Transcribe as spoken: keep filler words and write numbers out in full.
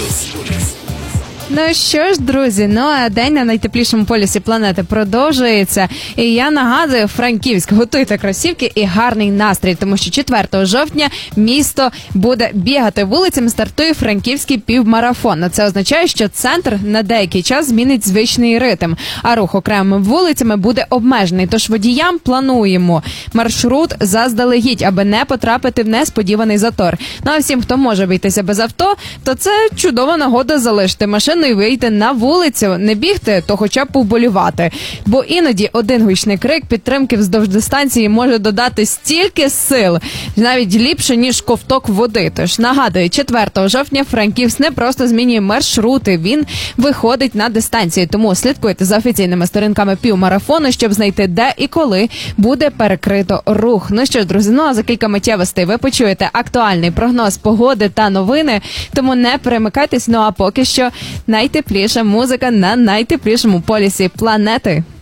Ну що ж, друзі, ну а день на найтеплішому полюсі планети продовжується. І я нагадую, Франківськ, готуйте кросівки і гарний настрій, тому що четвертого жовтня місто буде бігати вулицями, стартує Франківський півмарафон. Це означає, що центр на деякий час змінить звичний ритм, а рух окремими вулицями буде обмежений. Тож водіям плануємо маршрут заздалегідь, аби не потрапити в несподіваний затор. Ну а всім, хто може обійтися без авто, то це чудова нагода залишити машину і вийти на вулицю, не бігти, то хоча б повболівати. Бо іноді один гучний крик підтримки вздовж дистанції може додати стільки сил, навіть ліпше, ніж ковток води. Тож нагадую, четвертого жовтня Франківськ не просто змінює маршрути, він виходить на дистанцію. Тому слідкуйте за офіційними сторінками півмарафону, щоб знайти, де і коли буде перекрито рух. Ну що ж, друзі, ну а за кілька миттєвостей ви почуєте актуальний прогноз погоди та новини, тому не перемикайтесь. Ну а поки що найтепліша музика на найтеплішому полюсі планети.